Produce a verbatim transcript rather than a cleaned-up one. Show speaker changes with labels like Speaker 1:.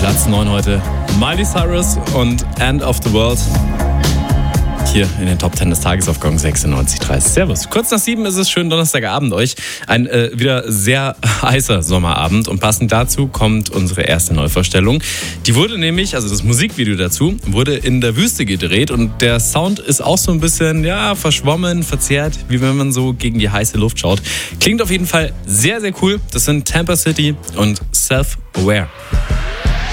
Speaker 1: Platz neun heute. Miley Cyrus und End of the World. Hier in den Top zehn des Tages auf Gong sechsundneunzig Komma drei. Servus. Kurz nach sieben ist es, schönen Donnerstagabend euch. Ein äh, wieder sehr heißer Sommerabend und passend dazu kommt unsere erste Neuvorstellung. Die wurde nämlich, also das Musikvideo dazu, wurde in der Wüste gedreht und der Sound ist auch so ein bisschen, ja, verschwommen, verzerrt, wie wenn man so gegen die heiße Luft schaut. Klingt auf jeden Fall sehr, sehr cool. Das sind Tampa City und Self-Aware.